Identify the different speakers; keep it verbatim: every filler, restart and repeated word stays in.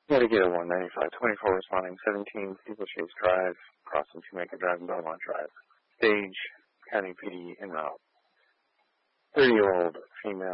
Speaker 1: Mitigator one ninety-five twenty-four responding seventeen Steeple Chase Drive, crossing Shoemaker Drive and Belmont Drive. Stage, County P D en route. thirty-year-old female.